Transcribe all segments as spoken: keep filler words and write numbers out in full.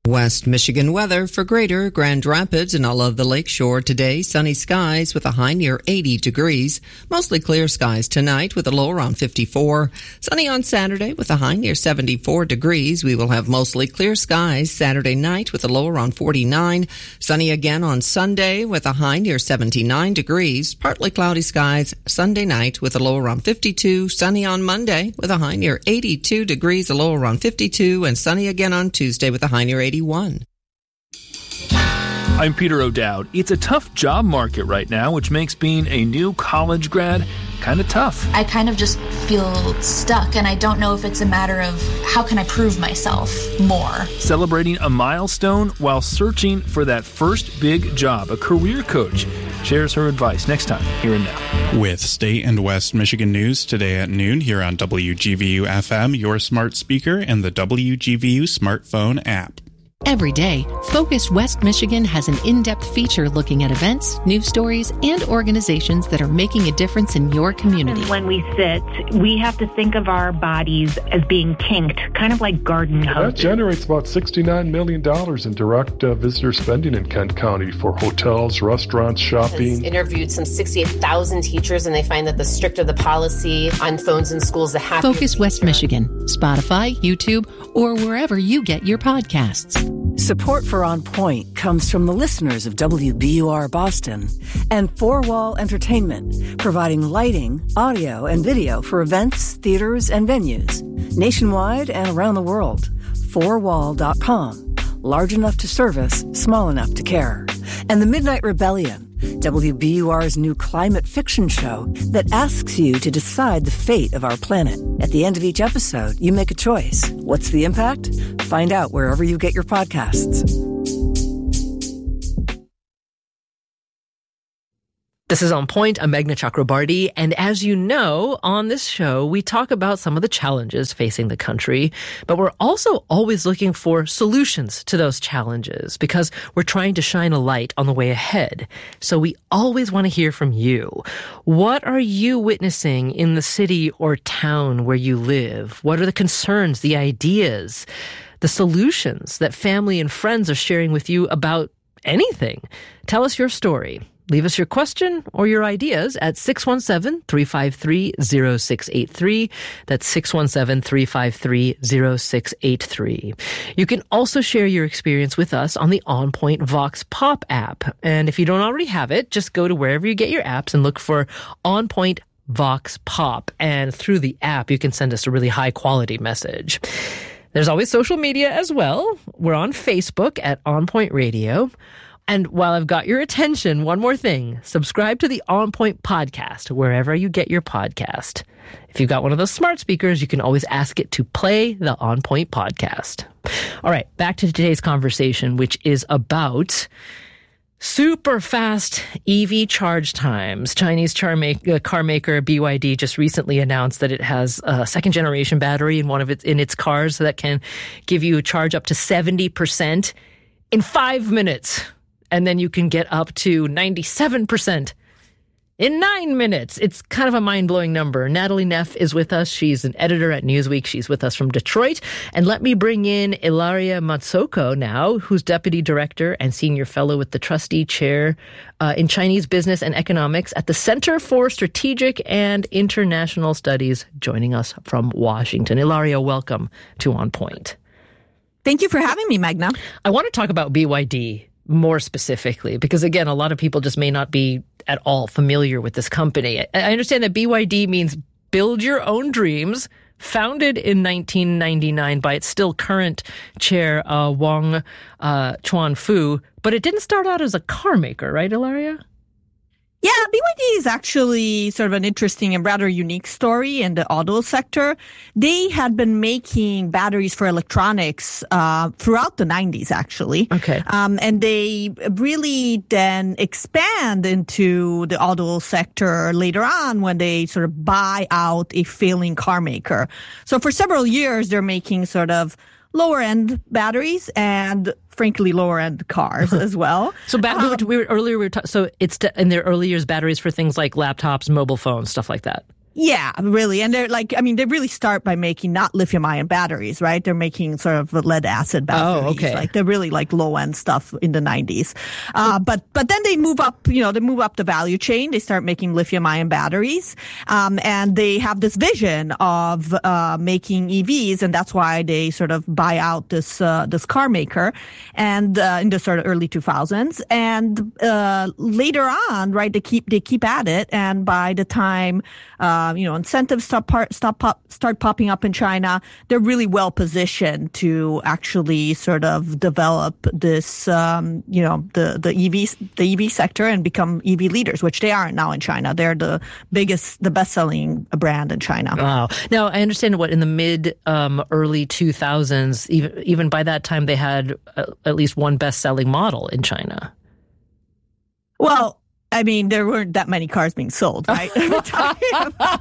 West Michigan weather for Greater Grand Rapids and all of the lakeshore today. Sunny skies with a high near eighty degrees. Mostly clear skies tonight with a low around fifty-four. Sunny on Saturday with a high near seventy-four degrees. We will have mostly clear skies Saturday night with a low around forty-nine. Sunny again on Sunday with a high near seventy-nine degrees. Partly cloudy skies Sunday night with a low around fifty-two. Sunny on Monday with a high near eighty-two degrees, a low around fifty-two. And sunny again on Tuesday with a high near eighty-one. I'm Peter O'Dowd. It's a tough job market right now, which makes being a new college grad kind of tough. I kind of just feel stuck, and I don't know if it's a matter of how can I prove myself more. Celebrating a milestone while searching for that first big job, a career coach shares her advice next time here and now. With State and West Michigan news today at noon here on W G V U F M, your smart speaker, and the W G V U smartphone app. Every day, Focus West Michigan has an in-depth feature looking at events, news stories, and organizations that are making a difference in your community. When we sit, we have to think of our bodies as being kinked, kind of like garden hoses. That generates about sixty-nine million dollars in direct uh, visitor spending in Kent County for hotels, restaurants, shopping. Has interviewed some sixty-eight thousand teachers, and they find that the stricter the policy on phones in schools, the happier. Focus West Michigan, Spotify, YouTube, or wherever you get your podcasts. Support for On Point comes from the listeners of W B U R Boston and Four Wall Entertainment, providing lighting, audio, and video for events, theaters, and venues, nationwide and around the world. four wall dot com. Large enough to service, small enough to care. And The Midnight Rebellion, W B U R's new climate fiction show that asks you to decide the fate of our planet. At the end of each episode, you make a choice. What's the impact? Find out wherever you get your podcasts. This is On Point. I'm Meghna Chakrabarty. And as you know, on this show, we talk about some of the challenges facing the country, but we're also always looking for solutions to those challenges because we're trying to shine a light on the way ahead. So we always want to hear from you. What are you witnessing in the city or town where you live? What are the concerns, the ideas, the solutions that family and friends are sharing with you about anything? Tell us your story. Leave us your question or your ideas at six one seven, three five three, zero six eight three. That's six one seven, three five three, zero six eight three. You can also share your experience with us on the On Point Vox Pop app. And if you don't already have it, just go to wherever you get your apps and look for On Point Vox Pop. And through the app, you can send us a really high quality message. There's always social media as well. We're on Facebook at On Point Radio. And while I've got your attention, one more thing. Subscribe to the On Point podcast, wherever you get your podcast. If you've got one of those smart speakers, you can always ask it to play the On Point podcast. All right, back to today's conversation, which is about super fast E V charge times. Chinese car, make, uh, car maker B Y D just recently announced that it has a second generation battery in one of its in its cars that can give you a charge up to seventy percent in five minutes. And then you can get up to ninety-seven percent in nine minutes. It's kind of a mind-blowing number. Natalie Neff is with us. She's an editor at Newsweek. She's with us from Detroit. And let me bring in Ilaria Matsoko now, who's deputy director and senior fellow with the trustee chair uh, in Chinese business and economics at the Center for Strategic and International Studies, joining us from Washington. Ilaria, welcome to On Point. Thank you for having me, Meghna. I want to talk about B Y D more specifically, because again, a lot of people just may not be at all familiar with this company. I understand that B Y D means Build Your Own Dreams, founded in nineteen ninety-nine by its still current chair, uh, Wang uh, Chuanfu, but it didn't start out as a car maker, right, Ilaria? Yeah, B Y D is actually sort of an interesting and rather unique story in the auto sector. They had been making batteries for electronics uh throughout the nineties, actually. Okay. Um, and they really then expand into the auto sector later on when they sort of buy out a failing car maker. So for several years, they're making sort of lower-end batteries and, frankly, lower-end cars as well. So back, um, we, were, we were earlier we were ta- so it's to, in their early years batteries for things like laptops, mobile phones, stuff like that. Yeah, really. And they're like, I mean, they really start by making not lithium ion batteries, right? They're making sort of lead acid batteries. Oh, okay. Like they're really like low end stuff in the nineties. Uh, but, but then they move up, you know, they move up the value chain. They start making lithium ion batteries. Um, and they have this vision of, uh, making E Vs. And that's why they sort of buy out this, uh, this car maker and, uh, in the sort of early two thousands. And, uh, later on, right, they keep, they keep at it. And by the time, uh, you know, incentives start part, stop pop, start popping up in China, they're really well positioned to actually sort of develop this, um, you know, the the E V the E V sector and become E V leaders, which they aren't now in China. They're the biggest, the best selling brand in China. Wow. Now I understand what in the mid um, early two thousands, even even by that time they had uh, at least one best selling model in China. Well, I mean, there weren't that many cars being sold, right? We're talking about,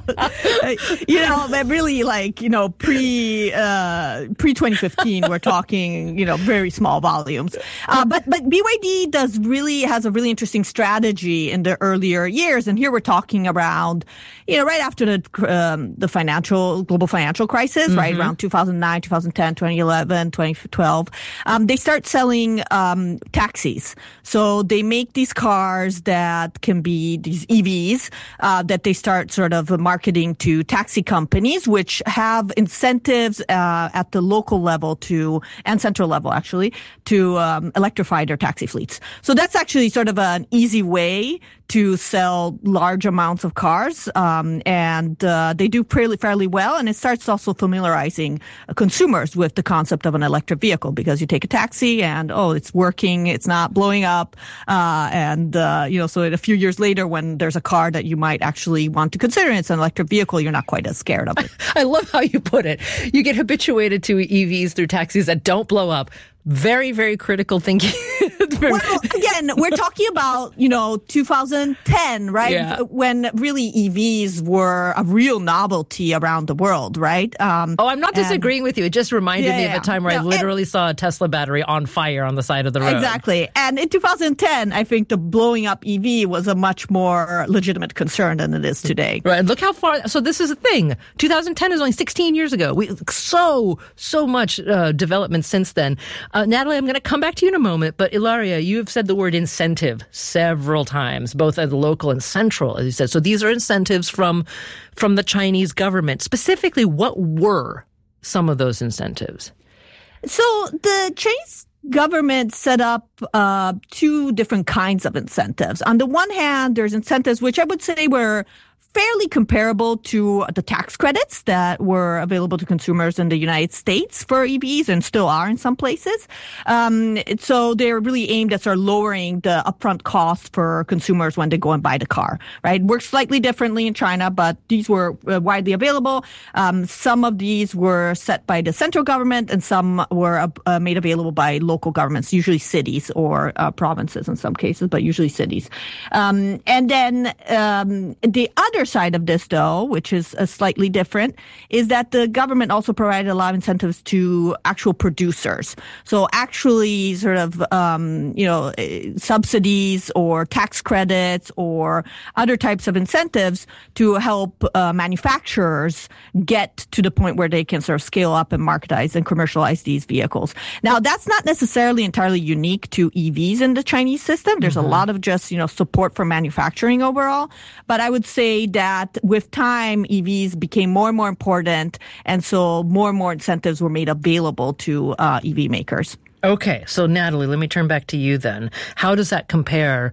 you know, but really like, you know, pre, uh, pre twenty fifteen, we're talking, you know, very small volumes. Uh, but, but B Y D does really, has a really interesting strategy in the earlier years. And here we're talking around, you know, right after the, um, the financial, global financial crisis, mm-hmm. right? Around two thousand nine, two thousand ten, twenty eleven, twenty twelve. Um, they start selling, um, taxis. So they make these cars that That can be these E Vs uh, that they start sort of marketing to taxi companies, which have incentives uh, at the local level to and central level actually to um, electrify their taxi fleets. So that's actually sort of an easy way to sell large amounts of cars, um, and uh, they do fairly fairly well. And it starts also familiarizing consumers with the concept of an electric vehicle, because you take a taxi and oh, it's working, it's not blowing up, uh, and uh, you know, so a few years later, when there's a car that you might actually want to consider, it's an electric vehicle, you're not quite as scared of it. I love how you put it. You get habituated to E Vs through taxis that don't blow up. Very, very critical thinking. Well, again, we're talking about, you know, two thousand ten, right? Yeah. When really E Vs were a real novelty around the world, right? Um, oh, I'm not disagreeing and, with you. It just reminded yeah, me yeah. of a time where no, I literally and, saw a Tesla battery on fire on the side of the road. Exactly. And in two thousand ten, I think the blowing up E V was a much more legitimate concern than it is today. Right. And look how far. So this is the thing. two thousand ten is only sixteen years ago. We so, so much uh, development since then. Uh, Natalie, I'm going to come back to you in a moment, but Ilaria, you have said the word incentive several times, both at the local and central, as you said. So these are incentives from from the Chinese government. Specifically, what were some of those incentives? So the Chinese government set up uh, two different kinds of incentives. On the one hand, there's incentives which I would say were fairly comparable to the tax credits that were available to consumers in the United States for E Vs and still are in some places. Um, so they're really aimed at sort of lowering the upfront cost for consumers when they go and buy the car, right? Works slightly differently in China, but these were uh, widely available. Um, some of these were set by the central government and some were uh, made available by local governments, usually cities or uh, provinces in some cases, but usually cities. Um, and then um, the other side of this, though, which is uh, slightly different, is that the government also provided a lot of incentives to actual producers. So actually sort of, um, you know, subsidies or tax credits or other types of incentives to help uh, manufacturers get to the point where they can sort of scale up and marketize and commercialize these vehicles. Now, that's not necessarily entirely unique to E Vs in the Chinese system. There's mm-hmm. a lot of just, you know, support for manufacturing overall. But I would say that with time, E Vs became more and more important, and so more and more incentives were made available to uh, E V makers. Okay, so Natalie, let me turn back to you then. How does that compare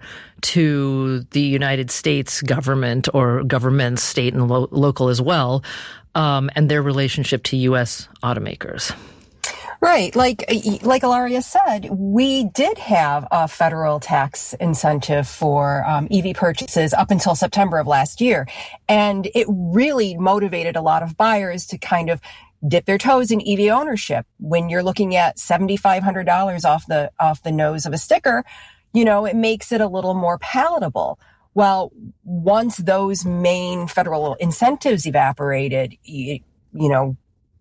to the United States government or governments, state and lo- local as well, um, and their relationship to U S automakers? Right. Like, like Ilaria said, we did have a federal tax incentive for um, E V purchases up until September of last year. And it really motivated a lot of buyers to kind of dip their toes in E V ownership. When you're looking at seven thousand five hundred dollars off the, off the nose of a sticker, you know, it makes it a little more palatable. Well, once those main federal incentives evaporated, you, you know,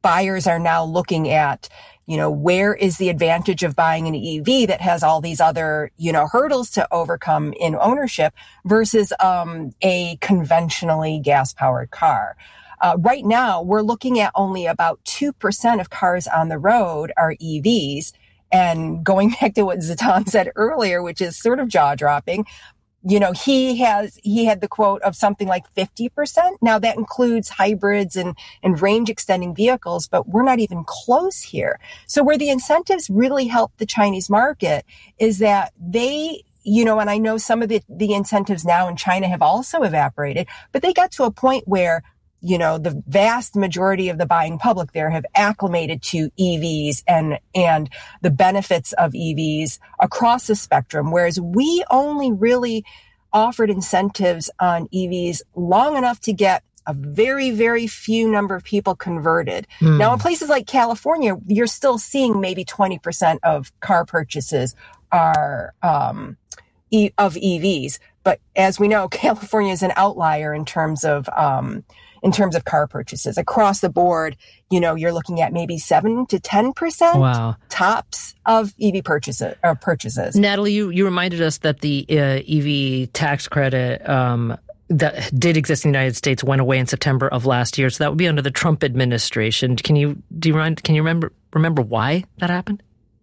buyers are now looking at, you know, where is the advantage of buying an E V that has all these other, you know, hurdles to overcome in ownership versus um, a conventionally gas-powered car. Uh, right now, we're looking at only about two percent of cars on the road are E Vs. And going back to what Zatan said earlier, which is sort of jaw-dropping, you know, he has, he had the quote of something like fifty percent. Now that includes hybrids and, and range extending vehicles, but we're not even close here. So where the incentives really help the Chinese market is that they, you know, and I know some of the, the incentives now in China have also evaporated, but they got to a point where, you know, the vast majority of the buying public there have acclimated to E Vs and, and the benefits of E Vs across the spectrum, whereas we only really offered incentives on E Vs long enough to get a very, very few number of people converted. Mm. Now, in places like California, you're still seeing maybe twenty percent of car purchases are um, e- of E Vs. But as we know, California is an outlier in terms of um, in terms of car purchases. Across the board, you know, you're looking at maybe seven to ten percent wow. tops of E V purchases. Or purchases. Natalie, you, you reminded us that the uh, E V tax credit um, that did exist in the United States went away in September of last year. So that would be under the Trump administration. Can you do you remind, can you remember remember why that happened?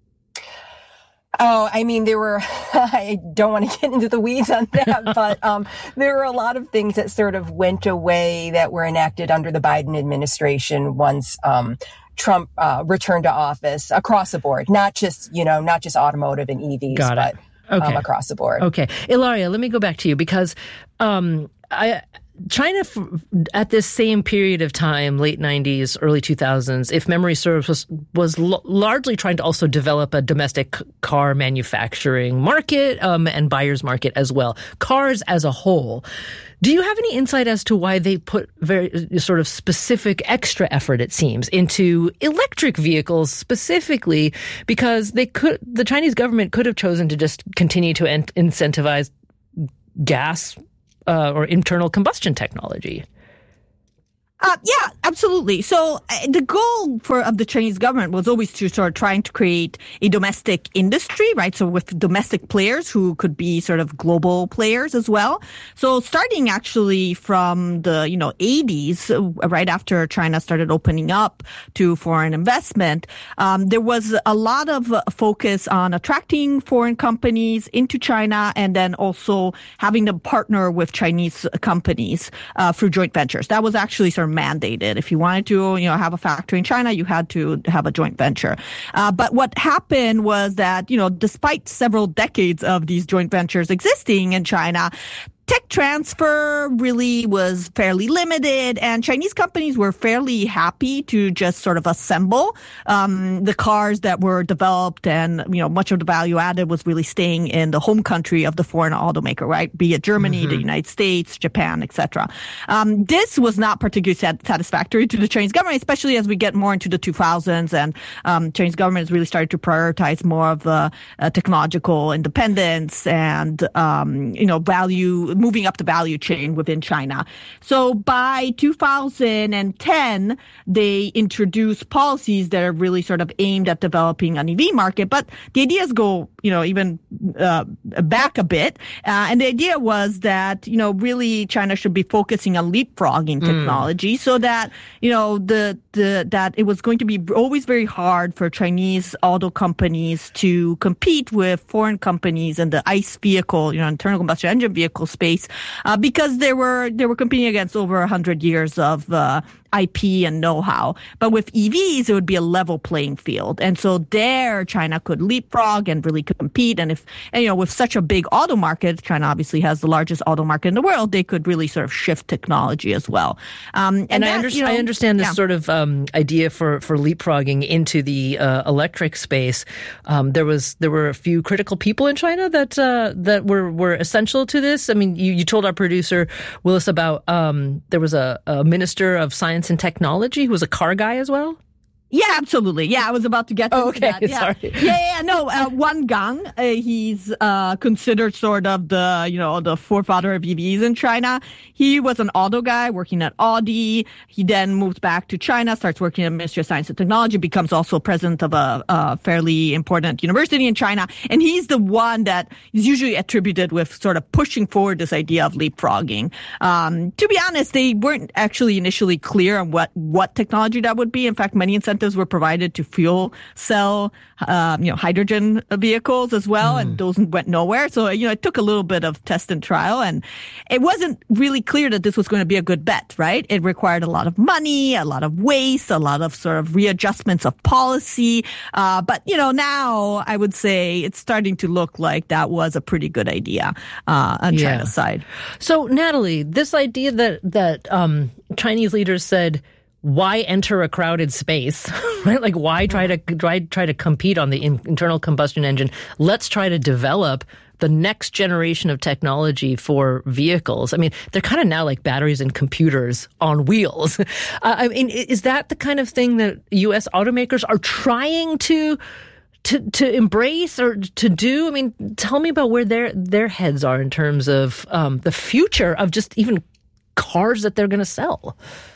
Oh, I mean, there were, I don't want to get into the weeds on that, but um, there were a lot of things that sort of went away that were enacted under the Biden administration once um, Trump uh, returned to office across the board, not just, you know, not just automotive and E Vs, Got it. but okay. um, across the board. Okay. Ilaria, let me go back to you because um, I... China, at this same period of time, late nineties, early two thousands, if memory serves, was, was l- largely trying to also develop a domestic car manufacturing market um, and buyer's market as well. Cars as a whole. Do you have any insight as to why they put very sort of specific extra effort, it seems, into electric vehicles specifically? Because they could, the Chinese government could have chosen to just continue to in- incentivize gas Uh, or internal combustion technology. Uh, yeah, absolutely. So uh, the goal for of the Chinese government was always to sort of trying to create a domestic industry, right? So with domestic players who could be sort of global players as well. So starting actually from the, you know, eighties, uh, right after China started opening up to foreign investment, um, there was a lot of uh, focus on attracting foreign companies into China and then also having them partner with Chinese companies uh, through joint ventures. That was actually sort of mandated. If you wanted to, you know, have a factory in China, you had to have a joint venture. Uh, but what happened was that, you know, despite several decades of these joint ventures existing in China, tech transfer really was fairly limited, and Chinese companies were fairly happy to just sort of assemble um, the cars that were developed, and you know much of the value added was really staying in the home country of the foreign automaker, right? Be it Germany, mm-hmm. the United States, Japan, et cetera. Um, this was not particularly sat- satisfactory to the Chinese government, especially as we get more into the two thousands, and um, Chinese government has really started to prioritize more of the uh, technological independence and um, you know value. moving up the value chain within China. So by two thousand ten, they introduced policies that are really sort of aimed at developing an E V market. But the ideas go, you know, even uh, back a bit. Uh, and the idea was that, you know, really China should be focusing on leapfrogging technology mm. so that, you know, the, the, that it was going to be always very hard for Chinese auto companies to compete with foreign companies in the ICE vehicle, you know, internal combustion engine vehicle space. Uh, because they were they were competing against over a hundred years of uh, I P and know-how. But with E Vs, it would be a level playing field. And so there, China could leapfrog and really compete. And if, and, you know, with such a big auto market, China obviously has the largest auto market in the world, they could really sort of shift technology as well. Um, and and that, I, under- you know, I understand this yeah. sort of um, idea for, for leapfrogging into the uh, electric space. Um, there was there were a few critical people in China that uh, that were, were essential to this. I mean, you, you told our producer, Willis, about um, there was a, a minister of science and technology who was a car guy as well? Yeah, absolutely. Yeah, I was about to get to oh, okay. that. Yeah. Sorry. Yeah, yeah, no. Uh, Wan Gang, uh, he's uh, considered sort of the, you know, the forefather of E Vs in China. He was an auto guy working at Audi. He then moves back to China, starts working at the Ministry of Science and Technology, becomes also president of a, a fairly important university in China. And he's the one that is usually attributed with sort of pushing forward this idea of leapfrogging. Um, to be honest, they weren't actually initially clear on what, what technology that would be. In fact, many incentives were provided to fuel cell, um, you know, hydrogen vehicles as well, mm. and those went nowhere. So, you know, it took a little bit of test and trial, and it wasn't really clear that this was going to be a good bet, right? It required a lot of money, a lot of waste, a lot of sort of readjustments of policy. Uh, but, you know, now I would say it's starting to look like that was a pretty good idea uh, on yeah. China's side. So, Natalie, this idea that, that um, Chinese leaders said, why enter a crowded space, right? Like, why try to try try to compete on the in, internal combustion engine? Let's try to develop the next generation of technology for vehicles. I mean, they're kind of now like batteries and computers on wheels. Uh, I mean, is that the kind of thing that U S automakers are trying to to to embrace or to do? I mean, tell me about where their their heads are in terms of um, the future of just even cars that they're going to sell.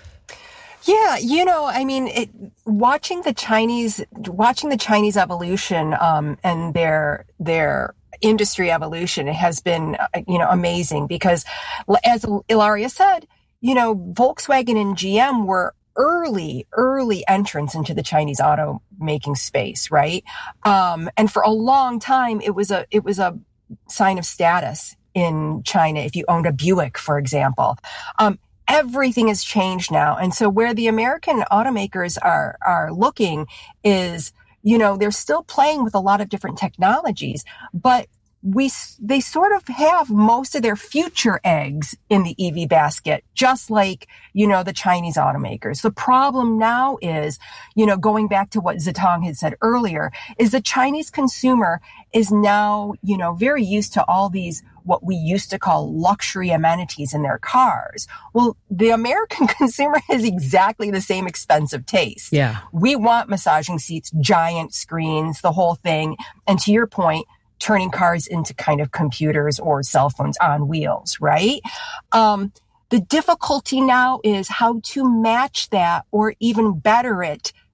Yeah, you know, I mean, it, watching the Chinese, watching the Chinese evolution, um, and their, their industry evolution has been, you know, amazing because as Ilaria said, you know, Volkswagen and G M were early, early entrants into the Chinese automaking space, right? Um, and for a long time, it was a, it was a sign of status in China if you owned a Buick, for example. Um, Everything has changed now. And so where the American automakers are, are looking is, you know, they're still playing with a lot of different technologies, but we, they sort of have most of their future eggs in the E V basket, just like, you know, the Chinese automakers. The problem now is, you know, going back to what Zitong had said earlier, is the Chinese consumer is now, you know, very used to all these what we used to call luxury amenities in their cars. Well, the American consumer has exactly the same expensive taste. Yeah. We want massaging seats, giant screens, the whole thing. And to your point, turning cars into kind of computers or cell phones on wheels, right? Um, the difficulty now is how to match that or even better it